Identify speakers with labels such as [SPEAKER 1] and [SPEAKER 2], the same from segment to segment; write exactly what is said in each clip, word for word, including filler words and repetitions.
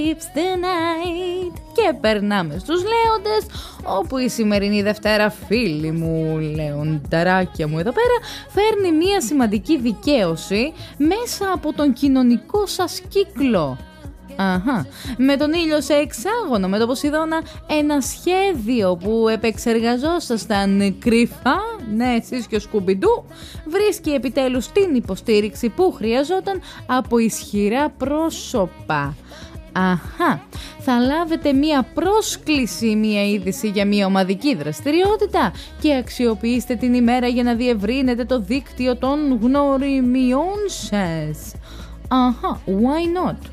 [SPEAKER 1] It's the night. Και περνάμε στους λέοντες, όπου η σημερινή Δευτέρα, φίλοι μου, λεονταράκια μου εδώ πέρα, φέρνει μια σημαντική δικαίωση μέσα από τον κοινωνικό σας κύκλο. Αχα. Με τον ήλιο σε εξάγωνο, με τον Ποσειδώνα, ένα σχέδιο που επεξεργαζόσασταν κρυφά, ναι, εσείς και ο Σκουμπιντού, βρίσκει επιτέλους την υποστήριξη που χρειαζόταν από ισχυρά πρόσωπα. Αχα, θα λάβετε μία πρόσκληση, μία είδηση για μία ομαδική δραστηριότητα και αξιοποιήστε την ημέρα για να διευρύνετε το δίκτυο των γνωριμιών σας. Αχα, why not?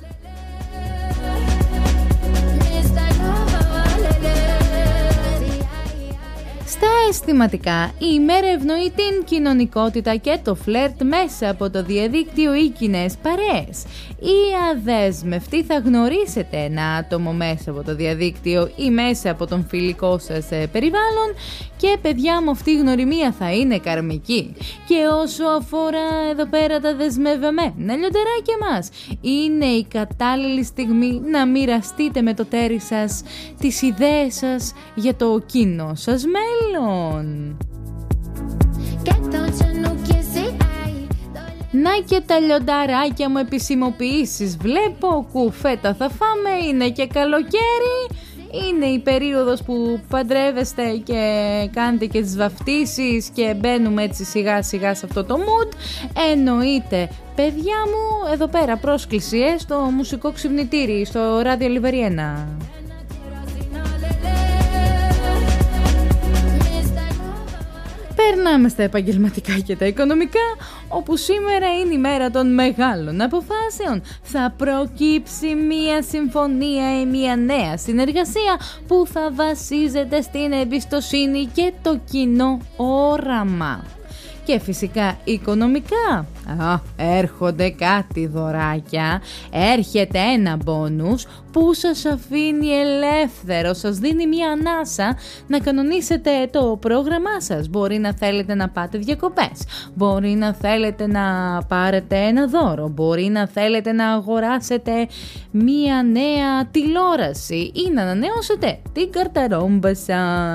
[SPEAKER 1] Στα αισθηματικά, η ημέρα ευνοεί την κοινωνικότητα και το φλερτ μέσα από το διαδίκτυο ή κοινές παρέες. Οι αδέσμευτοι θα γνωρίσετε ένα άτομο μέσα από το διαδίκτυο ή μέσα από τον φιλικό σας περιβάλλον και παιδιά μου, αυτή η γνωριμία θα είναι καρμική. Και όσο αφορά εδώ πέρα τα δεσμευμένα λιοντεράκια μας, είναι η κατάλληλη στιγμή να μοιραστείτε με το τέρι σας τις ιδέες σας για το κοινό σας μέλλον. Να και τα λιονταράκια μου, επισημοποιήσεις βλέπω, κουφέτα θα φάμε, είναι και καλοκαίρι, είναι η περίοδος που παντρεύεστε και κάνετε και τις βαφτίσεις και μπαίνουμε έτσι σιγά σιγά σε αυτό το mood. Εννοείται παιδιά μου, εδώ πέρα πρόσκληση ε, στο μουσικό ξυπνητήρι, στο ράδιο Λιβεριένα. Περνάμε στα επαγγελματικά και τα οικονομικά, όπου σήμερα είναι η μέρα των μεγάλων αποφάσεων. Θα προκύψει μία συμφωνία ή μία νέα συνεργασία που θα βασίζεται στην εμπιστοσύνη και το κοινό όραμα. Και φυσικά οικονομικά, α, έρχονται κάτι δωράκια, έρχεται ένα μπόνους που σας αφήνει ελεύθερο, σας δίνει μια ανάσα να κανονίσετε το πρόγραμμά σας. Μπορεί να θέλετε να πάτε διακοπές, μπορεί να θέλετε να πάρετε ένα δώρο, μπορεί να θέλετε να αγοράσετε μια νέα τηλεόραση ή να ανανεώσετε την καρταρόμπα σας.